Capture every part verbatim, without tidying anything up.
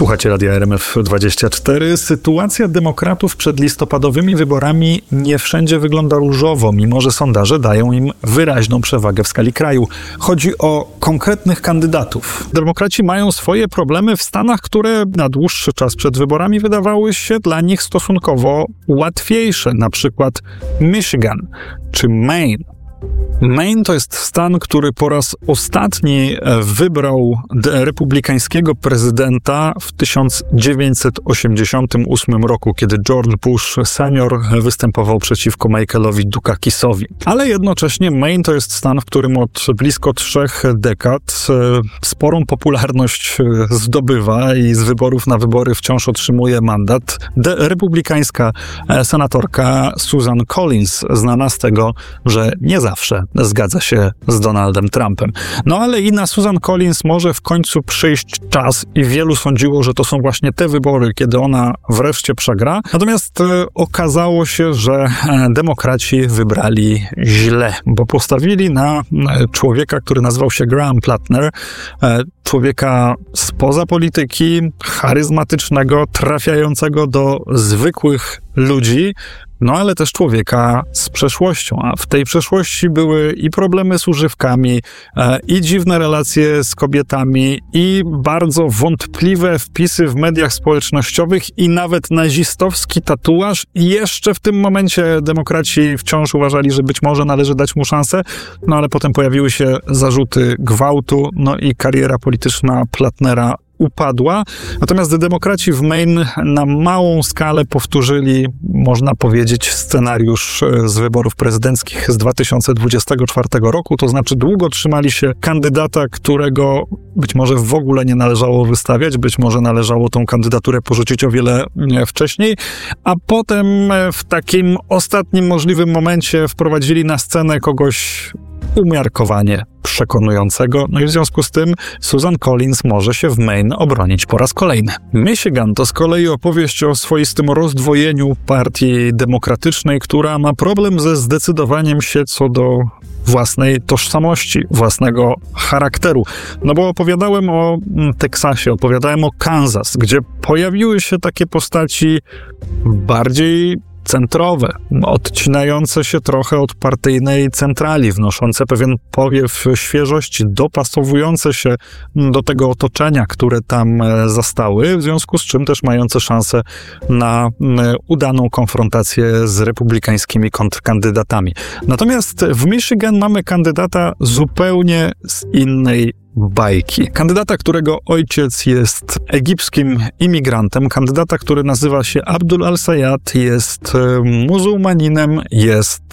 Słuchajcie Radia R M F dwadzieścia cztery. Sytuacja demokratów przed listopadowymi wyborami nie wszędzie wygląda różowo, mimo że sondaże dają im wyraźną przewagę w skali kraju. Chodzi o konkretnych kandydatów. Demokraci mają swoje problemy w stanach, które na dłuższy czas przed wyborami wydawały się dla nich stosunkowo łatwiejsze, na przykład Michigan czy Maine. Maine to jest stan, który po raz ostatni wybrał republikańskiego prezydenta w tysiąc dziewięćset osiemdziesiątym ósmym roku, kiedy George Bush senior występował przeciwko Michaelowi Dukakissowi. Ale jednocześnie Maine to jest stan, w którym od blisko trzech dekad sporą popularność zdobywa i z wyborów na wybory wciąż otrzymuje mandat de- republikańska senatorka Susan Collins, znana z tego, że nie zawsze zgadza się z Donaldem Trumpem. No ale i na Susan Collins może w końcu przyjść czas i wielu sądziło, że to są właśnie te wybory, kiedy ona wreszcie przegra. Natomiast e, okazało się, że e, demokraci wybrali źle, bo postawili na e, człowieka, który nazywał się Graham Plattner, e, człowieka spoza polityki, charyzmatycznego, trafiającego do zwykłych ludzi, no ale też człowieka z przeszłością, a w tej przeszłości były i problemy z używkami, e, i dziwne relacje z kobietami, i bardzo wątpliwe wpisy w mediach społecznościowych, i nawet nazistowski tatuaż. I jeszcze w tym momencie demokraci wciąż uważali, że być może należy dać mu szansę, no ale potem pojawiły się zarzuty gwałtu, no i kariera polityczna Plattnera upadła. Natomiast demokraci w Maine na małą skalę powtórzyli, można powiedzieć, scenariusz z wyborów prezydenckich z dwa tysiące dwudziestego czwartego roku, to znaczy długo trzymali się kandydata, którego być może w ogóle nie należało wystawiać, być może należało tą kandydaturę porzucić o wiele wcześniej, a potem w takim ostatnim możliwym momencie wprowadzili na scenę kogoś umiarkowanie przekonującego, no i w związku z tym Susan Collins może się w Maine obronić po raz kolejny. Michigan to z kolei opowieść o swoistym rozdwojeniu partii demokratycznej, która ma problem ze zdecydowaniem się co do własnej tożsamości, własnego charakteru. No bo opowiadałem o Teksasie, opowiadałem o Kansas, gdzie pojawiły się takie postaci bardziej centrowe, odcinające się trochę od partyjnej centrali, wnoszące pewien powiew świeżości, dopasowujące się do tego otoczenia, które tam zastały, w związku z czym też mające szansę na udaną konfrontację z republikańskimi kontrkandydatami. Natomiast w Michigan mamy kandydata zupełnie z innej bajki. Kandydata, którego ojciec jest egipskim imigrantem, kandydata, który nazywa się Abdul al-Sayad, jest muzułmaninem, jest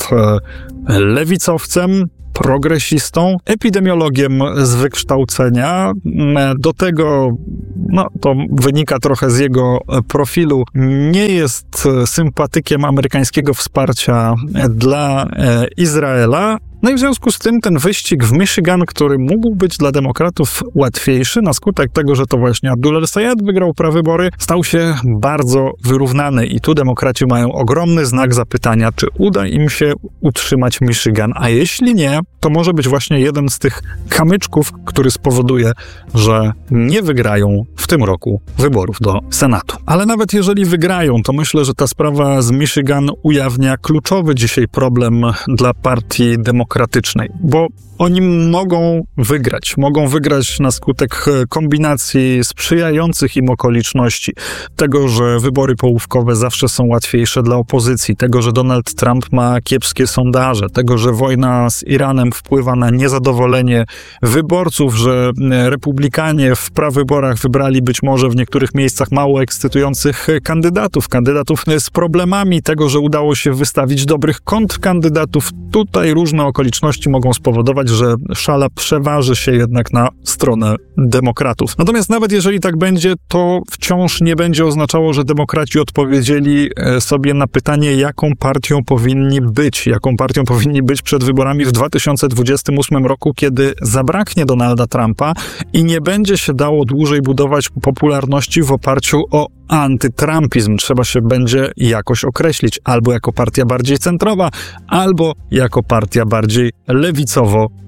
lewicowcem, progresistą, epidemiologiem z wykształcenia. Do tego, no to wynika trochę z jego profilu, nie jest sympatykiem amerykańskiego wsparcia dla Izraela. No i w związku z tym ten wyścig w Michigan, który mógł być dla demokratów łatwiejszy, na skutek tego, że to właśnie Abdul al-Sayad wygrał prawybory, stał się bardzo wyrównany i tu demokraci mają ogromny znak zapytania, czy uda im się utrzymać Michigan, a jeśli nie, to może być właśnie jeden z tych kamyczków, który spowoduje, że nie wygrają w tym roku wyborów do Senatu. Ale nawet jeżeli wygrają, to myślę, że ta sprawa z Michigan ujawnia kluczowy dzisiaj problem dla partii demokratycznej. demokratycznej, bo oni mogą wygrać. Mogą wygrać na skutek kombinacji sprzyjających im okoliczności. Tego, że wybory połówkowe zawsze są łatwiejsze dla opozycji. Tego, że Donald Trump ma kiepskie sondaże. Tego, że wojna z Iranem wpływa na niezadowolenie wyborców, że republikanie w prawyborach wybrali być może w niektórych miejscach mało ekscytujących kandydatów. Kandydatów z problemami. Tego, że udało się wystawić dobrych kontrkandydatów. Tutaj różne okoliczności mogą spowodować, że szala przeważy się jednak na stronę demokratów. Natomiast nawet jeżeli tak będzie, to wciąż nie będzie oznaczało, że demokraci odpowiedzieli sobie na pytanie, jaką partią powinni być, jaką partią powinni być przed wyborami w dwa tysiące dwudziestym ósmym roku, kiedy zabraknie Donalda Trumpa i nie będzie się dało dłużej budować popularności w oparciu o antytrumpizm. Trzeba się będzie jakoś określić, albo jako partia bardziej centrowa, albo jako partia bardziej lewicowo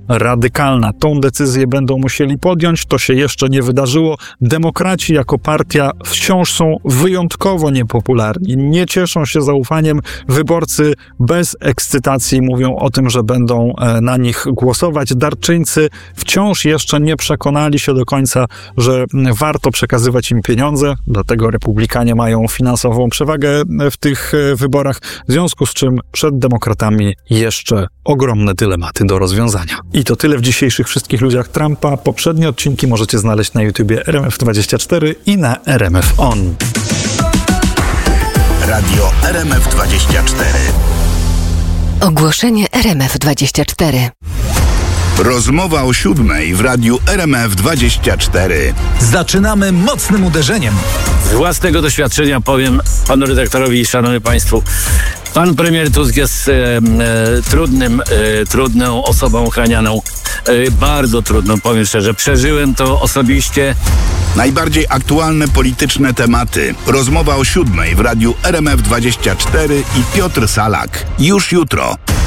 radykalna. Tą decyzję będą musieli podjąć, to się jeszcze nie wydarzyło. Demokraci jako partia wciąż są wyjątkowo niepopularni, nie cieszą się zaufaniem. Wyborcy bez ekscytacji mówią o tym, że będą na nich głosować. Darczyńcy wciąż jeszcze nie przekonali się do końca, że warto przekazywać im pieniądze, dlatego republikanie mają finansową przewagę w tych wyborach, w związku z czym przed demokratami jeszcze ogromne dylematy do rozwiązania. I to tyle w dzisiejszych Wszystkich ludziach Trumpa. Poprzednie odcinki możecie znaleźć na YouTubie R M F dwadzieścia cztery i na R M F On. Radio R M F dwadzieścia cztery. Ogłoszenie R M F dwadzieścia cztery. Rozmowa o siódmej w Radiu R M F dwadzieścia cztery. Zaczynamy mocnym uderzeniem. Z własnego doświadczenia powiem panu redaktorowi i szanowni państwu, pan premier Tusk jest e, e, trudnym, e, trudną osobą ochranianą. E, bardzo trudną, powiem szczerze. Przeżyłem to osobiście. Najbardziej aktualne polityczne tematy. Rozmowa o siódmej w Radiu R M F dwadzieścia cztery i Piotr Salak. Już jutro.